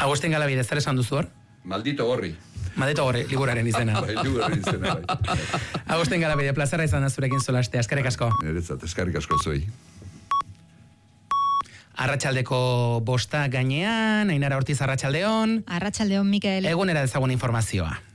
Agosten Galabide, zer esan duzu hor? Maldito gorri. Maldito gorri, liburaren izena. Liburaren izena, bai. Agosten Galabide, plazara izan da zurekin solastea, eskerrik asko. Niretzat, eskerrik asko zuei. Arratsaldeko 5 gainean, Ainara Ortiz arratsaldeon. Arratsaldeon, Mikel. Egunera dezagun informazioa.